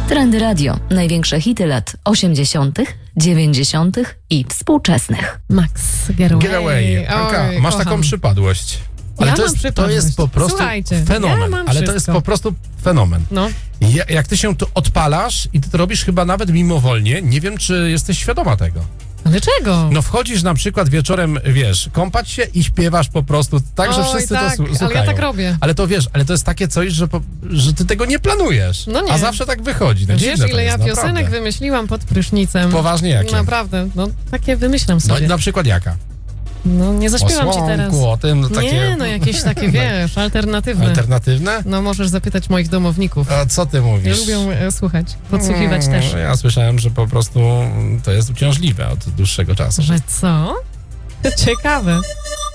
Trendy Radio. Największe hity lat 80., 90. i współczesnych. Max Getaway. Anka, masz taką przypadłość. Ale to jest po prostu fenomen. Ale to jest po prostu fenomen. No. Jak ty się tu odpalasz i ty to robisz chyba nawet mimowolnie, nie wiem, czy jesteś świadoma tego. Ale czego? No wchodzisz na przykład wieczorem, wiesz, kąpać się i śpiewasz po prostu tak, że wszyscy tak, to słuchają. Ale ja tak robię. Ale to wiesz, ale to jest takie coś, że ty tego nie planujesz. No nie. A zawsze tak wychodzi. No wiesz, ile ja piosenek naprawdę wymyśliłam pod prysznicem. Poważnie jakie? Naprawdę, no takie wymyślam sobie. No na przykład jaka? No nie zaśpiewam ci teraz. O tym, no, takie... Nie, no jakieś takie, wiesz, alternatywne. Alternatywne? No możesz zapytać moich domowników. A co ty mówisz? Lubią słuchać, podsłuchiwać też. Ja słyszałem, że po prostu to jest uciążliwe od dłuższego czasu. Że co? Ciekawe.